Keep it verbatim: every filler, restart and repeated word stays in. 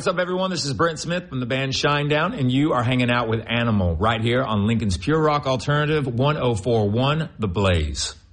What's up, everyone? This is Brent Smith from the band Shinedown, and you are hanging out with Animal right here on Lincoln's Pure Rock Alternative one oh four point one The Blaze.